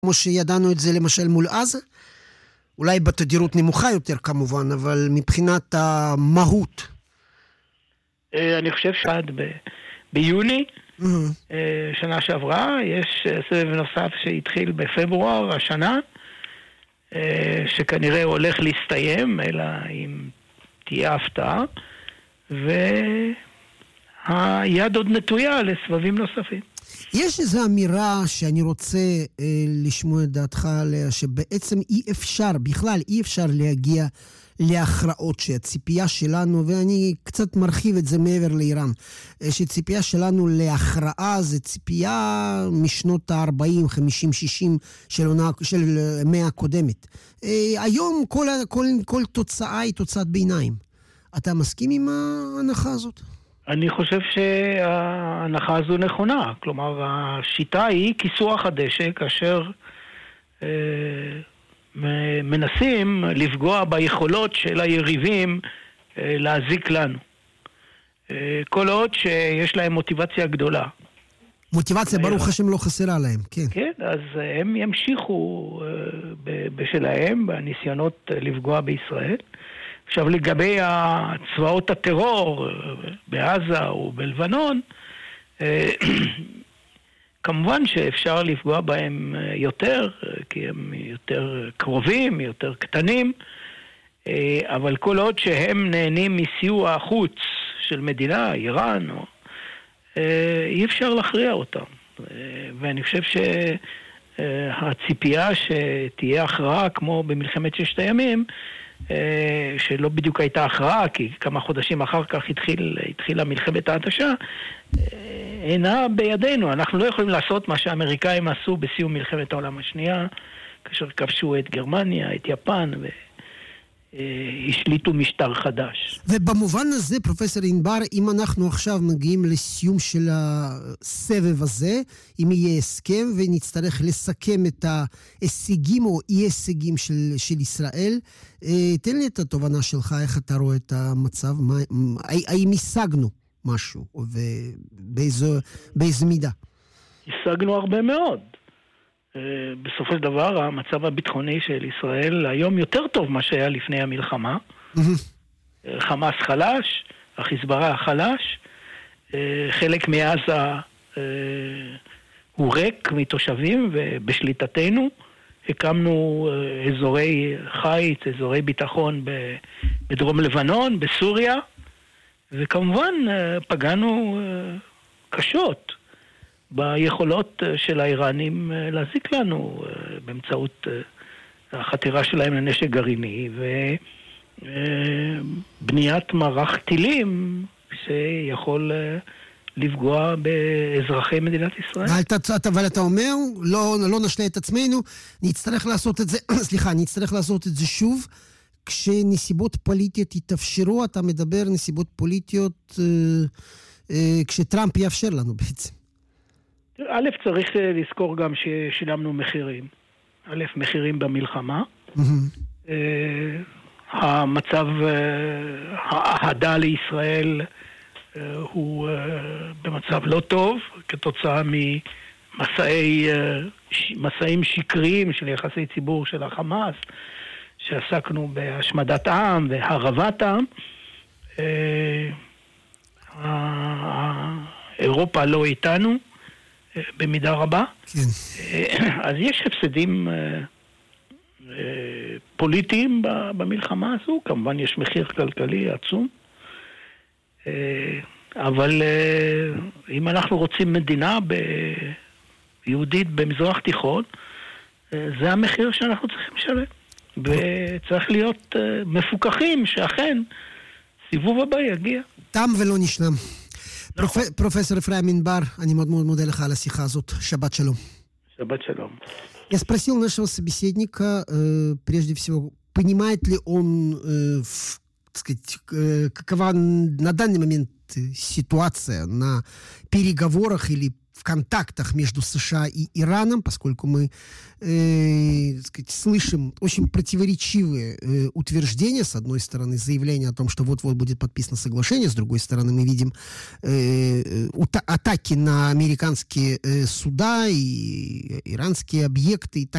כמו שידענו את זה למשל מול עזה? אולי בתדירות נמוכה יותר כמובן, אבל מבחינת המהות. אני חושב שעד ביוני, שנה שעברה, יש סבב נוסף שהתחיל בפברואר השנה, שכנראה הולך להסתיים, אלא אם תהיה הפתעה, והיד עוד נטויה לסבבים נוספים. יש איזו אמירה שאני רוצה לשמוע את דעתך עליה, שבעצם אי אפשר, בכלל אי אפשר להגיע להכרעות, שהציפייה שלנו, ואני קצת מרחיב את זה מעבר לאיראן, שציפייה שלנו להכרעה זה ציפייה משנות ה-40, 50, 60 של המאה הקודמת. היום כל תוצאה היא תוצאת ביניים. אתה מסכים עם ההנחה הזאת? אני חושב שההנחה הזו נכונה. כלומר, השיטה היא כיסוח הדשא, כאשר מנסים לפגוע ביכולות של היריבים להזיק לנו. כל עוד שיש להם מוטיבציה גדולה. מוטיבציה ברוך השם לא חסרה להם, כן. כן, אז הם ימשיכו בשלהם, בניסיונות לפגוע בישראל. עכשיו לגבי צבאות הטרור בעזה ובלבנון, כמובן שאפשר לפגוע בהם יותר, כי הם יותר קרובים, יותר קטנים, אבל כל עוד שהם נהנים מסיוע החוץ של מדינה, איראן, אי אפשר להכריע אותם. ואני חושב שהציפייה שתהיה הכרעה כמו במלחמת ששת הימים, שלא בדיוק הייתה הכרעה, כי כמה חודשים אחר כך התחילה מלחמת ההתשה, אינה בידינו. אנחנו לא יכולים לעשות מה שהאמריקאים עשו בסיום מלחמת העולם השנייה, כאשר כבשו את גרמניה, את יפן, והשליטו משטר חדש. ובמובן הזה, פרופסור ענבר, אם אנחנו עכשיו מגיעים לסיום של הסבב הזה, אם יהיה הסכם ונצטרך לסכם את ההישגים או אי-הישגים של ישראל, תן לי את התובנה שלך, איך אתה רואה את המצב, האם השגנו משהו, ובאיזו מידה? השגנו הרבה מאוד. בסופו של דבר, המצב הביטחוני של ישראל היום יותר טוב מה שהיה לפני המלחמה. חמאס חלש, החיזבאללה חלש, חלק מעזה הוא ריק מתושבים ובשליטתנו. הקמנו אזורי חיץ, אזורי ביטחון בדרום לבנון, בסוריה, וכמובן פגענו קשות ביכולות של האיראנים להזיק לנו באמצעות החתירה שלהם לנשק גרעיני ובניית מערך טילים שיכול לפגוע באזרחי מדינת ישראל. אבל אתה אומר, לא נשלה את עצמנו, נצטרך לעשות את זה, נצטרך לעשות את זה שוב, כשנסיבות פוליטיות יתאפשרו. אתה מדבר נסיבות פוליטיות כשטראמפ יאפשר לנו בעצם. א', צריך לזכור גם ששילמנו מחירים. א', מחירים במלחמה. המצב, האהדה לישראל הוא במצב לא טוב, כתוצאה ממסעים שקריים של יחסי ציבור של החמאס, שעסקנו בהשמדת עם והרבת עם. אירופה לא איתנו במידה רבה. כן. אז יש הפסדים פוליטיים במלחמה הזו, כמובן יש מחיר כלכלי עצום, אבל אם אנחנו רוצים מדינה יהודית במזרח תיכון, זה המחיר שאנחנו צריכים לשלם, וצריך להיות מפוקחים שאכן סיבוב הבא יגיע. תם ולא נשלם. Профессор Ефраим Инбар, אני מאוד מאוד мודה לך על השיחה הזאת. שבת שלום. שבת שלום. Я спросил нашего собеседника, прежде всего, понимает ли он, так сказать, какова на данный момент ситуация на переговорах или в контактах между США и Ираном, поскольку мы слышим очень противоречивые утверждения. С одной стороны, заявление о том, что вот-вот будет подписано соглашение, с другой стороны, мы видим атаки на американские суда и иранские объекты и так